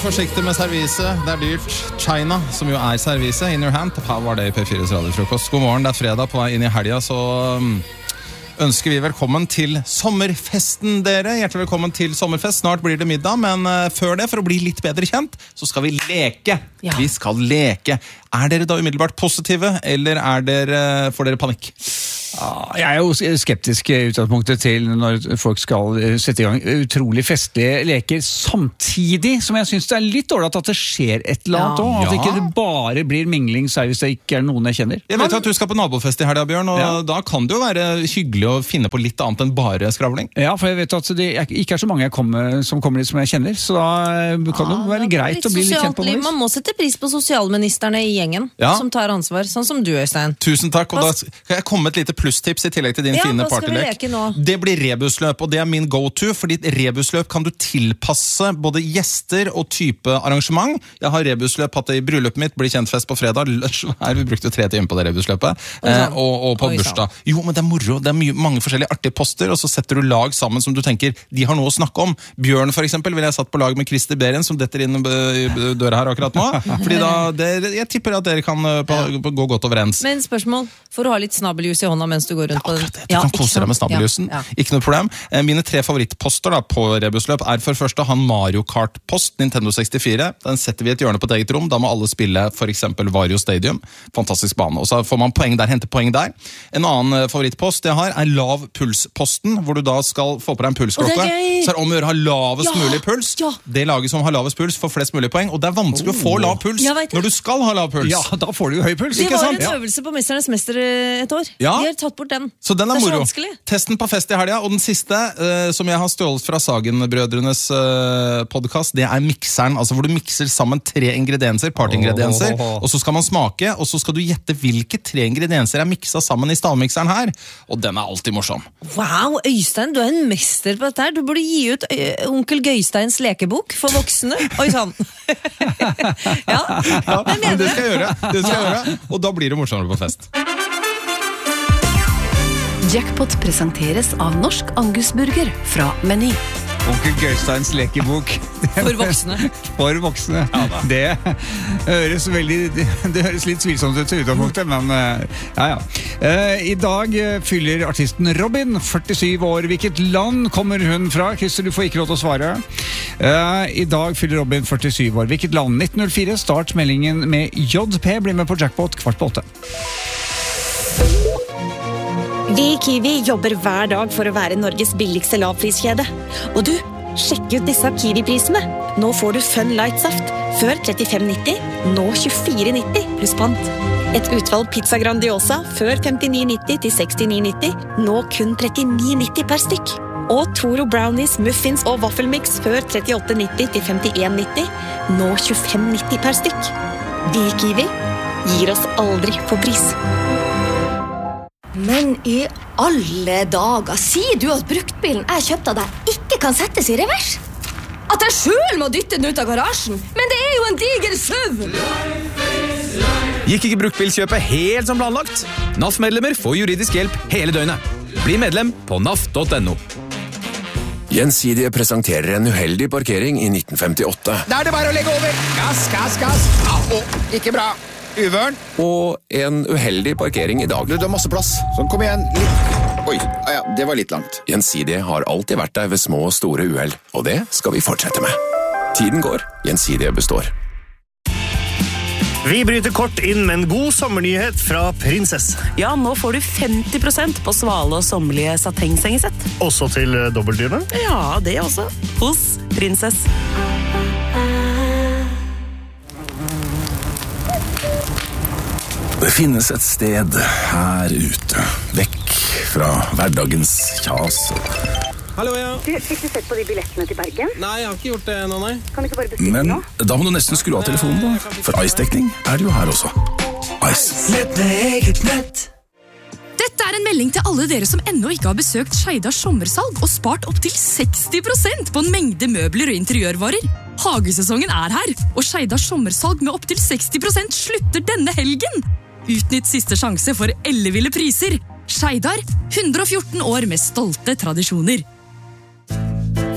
forsiktig med servise, det dyrt. China, som jo servise, in your hand. Her var det I P4s radiofrokost. God morgen, det fredag på vei inn I helga, så ønsker vi velkommen til sommerfesten, dere. Hjertelig velkommen til sommerfest. Snart blir det middag, men før det, for å bli litt bedre kjent, så skal vi leke. Ja. Vi skal leke. Dere da umiddelbart positive, eller får dere panikk? Jeg jo skeptisk I utgangspunktet til når folk skal sette I gang utrolig festlige leker, samtidig som jeg synes det litt dårlig at det skjer et eller annet også, at ikke det bare blir mingling, hvis det ikke noen jeg kjenner. Jeg vet at du skal på nabofest I helga, Bjørn, og da kan det jo være hyggelig å finne på litt annet enn bare skravling. Ja, for jeg vet at det ikke så mange som kommer dit som jeg kjenner, så da kan det være greit å bli litt kjent på noe. Man må sette pris på sosialministerne I gjengen, som tar ansvar, sånn som du, Øystein. Tusen takk, og da skal jeg komme et lite plusstips I tillegg til din fine partylek. Det blir rebusløp, og det min go-to, fordi rebusløp kan du tilpasse både gjester og type arrangement. Jeg har rebusløp hatt det I bryllupet mitt, blir kjent fest på fredag, vi brukte 3 timer på det rebusløpet, og på bursdag. Jo, men det moro, det mange forskjellige artige poster, og så setter du lag sammen som du tenker, de har noe å snakke om. Bjørn for eksempel, vil jeg satt på lag med Christer Berien, som detter inn I døra her akkurat nå, fordi jeg tipper at dere kan gå godt overens. Men spørsmål, for å ha litt snabeljus I hånda mens du går rundt på den. Du kan kose deg med snabeljusen. Ikke noe problem. Mine 3 favorittposter da, på rebusløp for første han Mario Kart-post, Nintendo 64. Den setter vi I et hjørne på et eget rom. Da må alle spille for eksempel Wario Stadium. Fantastisk bane. Og så får man poeng der, henter poeng der. En annen favorittpost jeg har lav puls-posten, hvor du da skal få på deg en pulsklokke. Så om å gjøre å ha lavest mulig puls. Det laget som har lavest puls får flest mulig poeng, og det vanskelig å få lav puls når du skal ha lav puls. Ja, da får du jo høy puls. Det var en øvelse på Mesternes Mester et år. De har tatt bort den. Så den moro. Testen på fest I helga, og den siste som jeg har stjålet fra Sagen-brødrenes podcast, det mikseren, altså hvor du mikser sammen 3 ingredienser, partingredienser, og så skal man smake, og så skal du gjette hvilke 3 ingredienser mikset sammen I stavmikseren her, og den alltid morsom. Wow, Øystein, du en mester på dette her. Du burde gi ut onkel Gøysteins lekebok for voksne. Oi, sånn. Men det skal jeg gjøre, og da blir det morsommere på fest. Jackpot presenteres av Norsk Angusburger fra Meny. Onkel Gøysteins lekebok. For voksne. For voksne. Det høres litt svilsomt ut I utgangspunktet, men I dag fyller artisten Robin 47 år. Hvilket land kommer hun fra? Christer, du får ikke lov til å svare. I dag fyller Robin 47 år. Hvilket land? 1904, start meldingen med JP. Bli med på Jackpot 7:15. Vi I Kiwi jobber hver dag for å være Norges billigste lavpriskjede. Og du, sjekk ut disse Kiwi-prisene. Nå får du Fun Light-saft, før 35,90, nå 24,90 pluss pant. Et utvalg pizza Grandiosa, før 59,90 til 69,90, nå kun 39,90 per stykk. Og Toro Brownies, Muffins og Waffelmix, før 38,90 til 51,90, nå 25,90 per stykk. Vi I Kiwi gir oss aldri på pris. Men I alle dager, sier du at bruktbilen jeg kjøpte av deg ikke kan settes I revers? At jeg selv må dytte den ut av garasjen? Men det jo en diger SUV! Gikk ikke bruktbilkjøpet helt som planlagt? NAF-medlemmer får juridisk hjelp hele døgnet. Bli medlem på naf.no. Gjensidige presenterer en uheldig parkering I 1958. Da det bare å legge over! Gass, gass, gass! Ikke bra! Uvørn. Og en uheldig parkering I dag. Du har masse plass. Sånn, kom igjen. Oi, det var litt langt. Gjensidige har alltid vært der ved små og store uheld, og det skal vi fortsette med. Tiden går, Gjensidige består. Vi bryter kort inn med en god sommernyhet fra Prinsess. Ja, nå får du 50% på svale og sommerlige satengsengesett. Også til dobbeltdyne? Ja, det også. Hos Prinsess. Det finnes et sted her ute, vekk fra hverdagens kjas. Hallo, ja. Du, fikk du sett på de billettene til Bergen? Nei, jeg har ikke gjort det ennå, nei. Kan du ikke bare bestille Men nå? da må du nesten skru av telefonen da, for Ice-dekning det jo her også. Ice. Nett med eget nett. Dette en melding til alle dere som ennå ikke har besøkt Skeidars sommersalg og spart opp til 60% på en mengde møbler og interiørvarer. Hagesesongen her, og Skeidars sommersalg med opp til 60% slutter denne helgen. Utnytt siste sjanse for elleville priser. Skeidar, 114 år med stolte tradisjoner.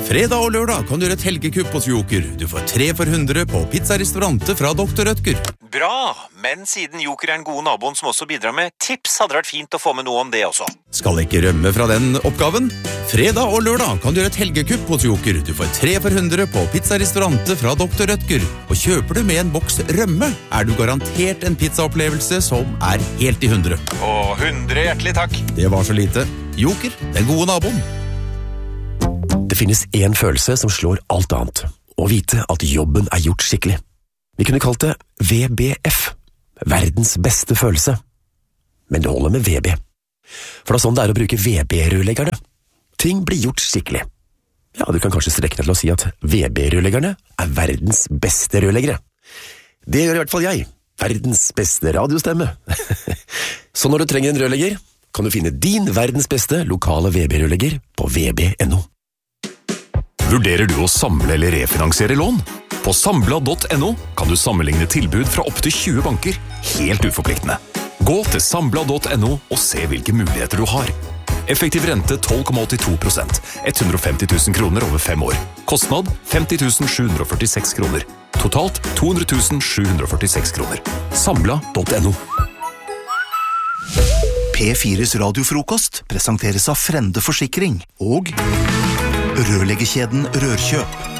Fredag og lørdag kan du gjøre et helgekupp hos Joker. Du får 3 for 100 på pizzarestaurante fra Dr. Rødtger. Bra, men siden Joker er den gode naboen som også bidrar med tips, hadde det vært fint å få med noe om det også. Skal ikke rømme fra den oppgaven? Fredag og lørdag kan du gjøre et helgekupp hos Joker. Du får 3 for 100 på pizzarestaurante fra Dr. Rødtger. Og kjøper du med en boks rømme, er du garantert en pizzaopplevelse som er helt i 100. Og 100 hjertelig takk. Det var så lite. Joker, den gode naboen. Det finnes en følelse som slår alt annet. Å vite at jobben er gjort skikkelig. Vi kunne kalt det VBF. Verdens beste følelse. Men det holder med VB. For det er sånn det er å bruke VB-rørleggerne. Ting blir gjort skikkelig. Ja, du kan kanskje strekke deg til å si at VB-rørleggerne er verdens beste rørleggere. Det gjør i hvert fall jeg. Verdens beste radiostemme. Så når du trenger en rørlegger, kan du finne din verdens beste lokale VB-rørlegger på vb.no. Vurderer du å samle eller refinansiere lån? På Sambla.no kan du sammenligne tilbud fra opp til 20 banker, helt uforpliktende. Gå til Sambla.no og se hvilke muligheter du har. Effektiv rente 12,82%, 150 000 kroner over 5 år. Kostnad 50 746 kroner. Totalt 200 746 kroner. Sambla.no. P4s radiofrokost presenteres av Frende Forsikring og rørleggerkjeden Rørkjøp.